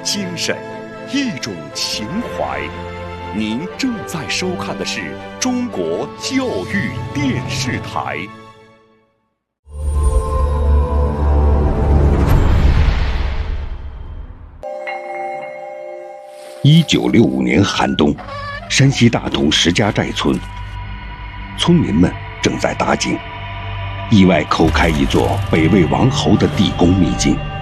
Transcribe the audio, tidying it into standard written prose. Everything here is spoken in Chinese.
精神，一种情怀。您正在收看的是中国教育电视台。1965年寒冬，山西大同石家寨村，村民们正在打井，意外抠开一座北魏王侯的地宫秘境。